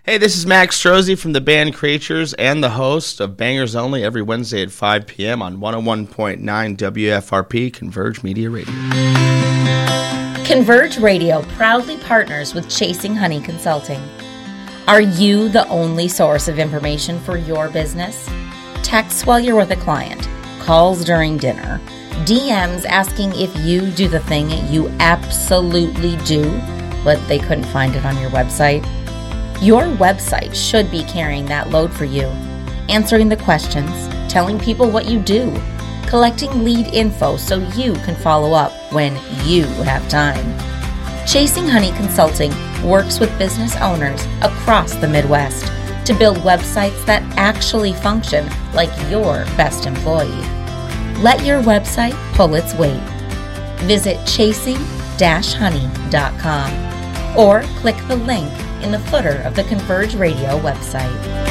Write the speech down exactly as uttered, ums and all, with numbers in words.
Hey, this is Max Strozzi from the band Creatures and the host of Bangers Only every Wednesday at five p.m. on one oh one point nine W F R P Converge Media Radio. Converge Radio proudly partners with Chasing Honey Consulting. Are you the only source of information for your business? Texts while you're with a client, calls during dinner, D Ms asking if you do the thing you absolutely do, but they couldn't find it on your website? Your website should be carrying that load for you, answering the questions, telling people what you do, collecting lead info so you can follow up when you have time. Chasing Honey Consulting works with business owners across the Midwest to build websites that actually function like your best employee. Let your website pull its weight. Visit chasing dash honey dot com or click the link in the footer of the Converge Radio website.